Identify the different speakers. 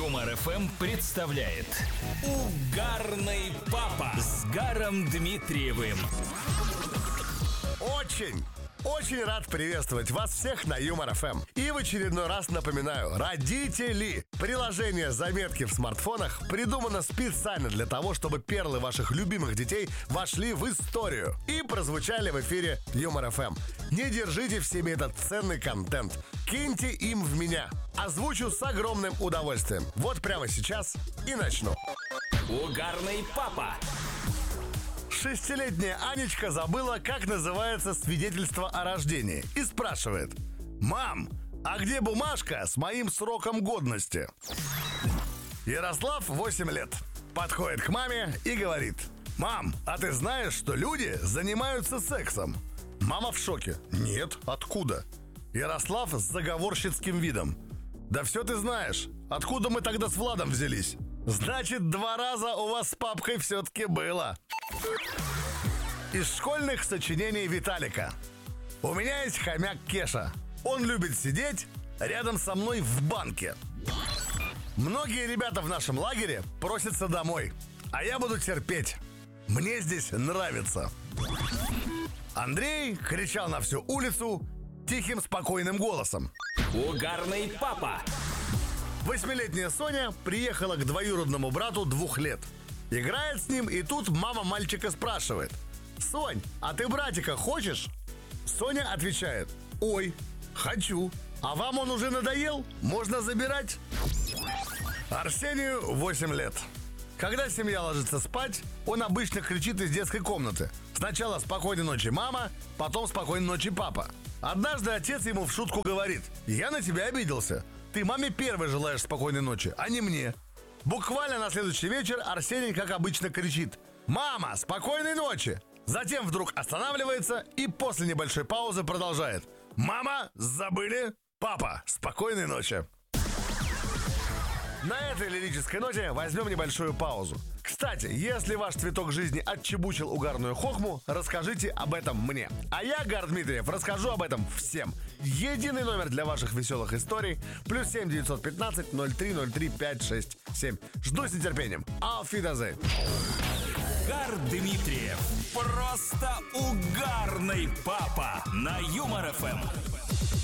Speaker 1: Юмор ФМ представляет Угарный папа с Гаром Дмитриевым.
Speaker 2: Очень рад приветствовать вас всех на Юмор ФМ. И в очередной раз напоминаю, родители, приложение заметки в смартфонах придумано специально для того, чтобы перлы ваших любимых детей вошли в историю и прозвучали в эфире Юмор ФМ. Не держите в себе этот ценный контент. Киньте им в меня. Озвучу с огромным удовольствием. Вот прямо сейчас и начну.
Speaker 1: Угарный папа.
Speaker 2: 6-летняя Анечка забыла, как называется свидетельство о рождении, и спрашивает: «Мам, а где бумажка с моим сроком годности?» Ярослав, 8 лет, подходит к маме и говорит: «Мам, а ты знаешь, что люди занимаются сексом?» Мама в шоке: «Нет, откуда?» Ярослав с заговорщицким видом: «Да все ты знаешь. Откуда мы тогда с Владом взялись?» «Значит, 2 раза у вас с папкой все-таки было». Из школьных сочинений Виталика. У меня есть хомяк Кеша. Он любит сидеть рядом со мной в банке. Многие ребята в нашем лагере просятся домой, а я буду терпеть. Мне здесь нравится. Андрей кричал на всю улицу тихим, спокойным голосом.
Speaker 1: Угарный папа.
Speaker 2: 8-летняя Соня приехала к двоюродному брату 2 лет. Играет с ним, и тут мама мальчика спрашивает: «Сонь, а ты братика хочешь?» Соня отвечает: «Ой, хочу. А вам он уже надоел? Можно забирать?» Арсению 8 лет. Когда семья ложится спать, он обычно кричит из детской комнаты. Сначала «Спокойной ночи, мама», потом «Спокойной ночи, папа». Однажды отец ему в шутку говорит: «Я на тебя обиделся. Ты маме первой желаешь спокойной ночи, а не мне». Буквально на следующий вечер Арсений, как обычно, кричит: «Мама, спокойной ночи!» Затем вдруг останавливается и после небольшой паузы продолжает: «Мама, забыли? Папа, спокойной ночи!» На этой лирической ноте возьмем небольшую паузу. Кстати, если ваш цветок жизни отчебучил угарную хохму, расскажите об этом мне. А я, Гар Дмитриев, расскажу об этом всем. Единый номер для ваших веселых историй: +7 915 0303 567. Жду с нетерпением. Auf Wiedersehen.
Speaker 1: Гар Дмитриев. Просто угарный папа на Юмор ФМ.